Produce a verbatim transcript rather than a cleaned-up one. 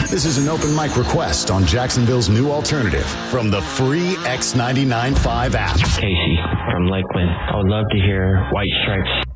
This is an open mic request on Jacksonville's new alternative from the free X ninety-nine point five app. Casey from Lakeland. I would love to hear White Stripes.